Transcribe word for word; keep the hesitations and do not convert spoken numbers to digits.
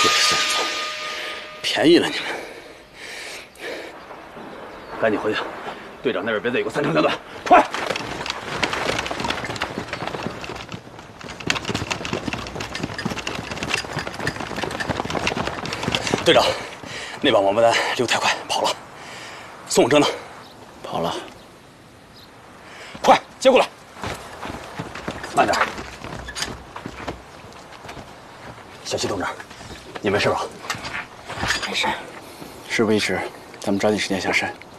龟孙子，便宜了你们！赶紧回去，队长那边别再有个三长两短，快！队长，那帮王八蛋溜太快跑了，宋永哲呢？跑了。快接过来！慢点。小齐同志，你没事吧？ 没事。 事不宜迟，咱们抓紧时间下山。